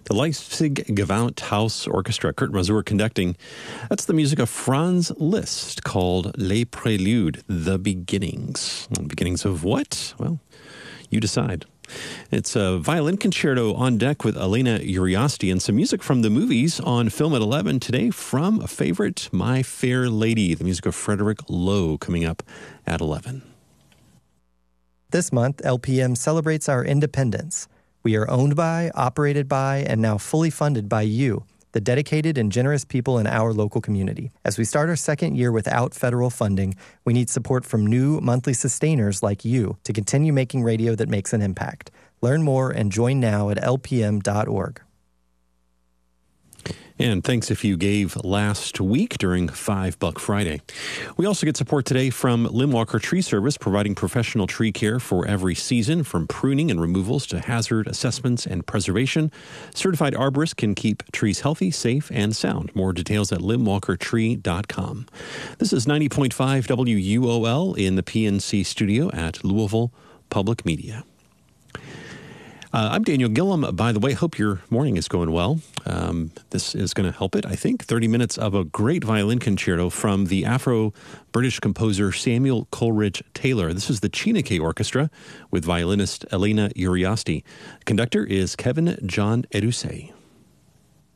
The Leipzig Gewandhaus Orchestra, Kurt Masur conducting. That's the music of Franz Liszt called Les Préludes, The Beginnings. Beginnings of what? Well, you decide. It's a violin concerto on deck with Elena Uriasti and some music from the movies on Film at 11 today from a favorite, My Fair Lady, the music of Frederick Loewe coming up at 11. This month, LPM celebrates our independence. We are owned by, operated by, and now fully funded by you, the dedicated and generous people in our local community. As we start our second year without federal funding, we need support from new monthly sustainers like you to continue making radio that makes an impact. Learn more and join now at lpm.org. And thanks if you gave last week during $5 Friday. We also get support today from Limwalker Tree Service, providing professional tree care for every season, from pruning and removals to hazard assessments and preservation. Certified arborists can keep trees healthy, safe, and sound. More details at limwalkertree.com. This is 90.5 WUOL in the PNC studio at Louisville Public Media. I'm Daniel Gillum. By the way, hope your morning is going well. This is going to help it, I think. 30 minutes of a great violin concerto from the Afro-British composer Samuel Coleridge Taylor. This is the Chineke Orchestra with violinist Elena Uriasti. Conductor is Kevin John Edusei.